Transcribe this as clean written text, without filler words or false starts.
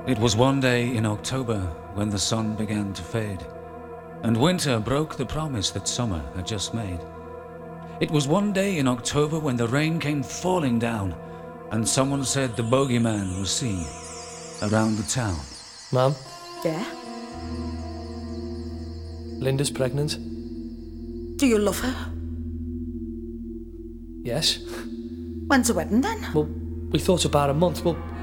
It was one day in October when the sun began to fade, and winter broke the promise that summer had just made. It was one day in October when the rain came falling down, and someone said the bogeyman was seen around the town. Ma'am, Yeah? Linda's pregnant. Do you love her? Yes. When's the wedding then? Well, we thought about a month. Well,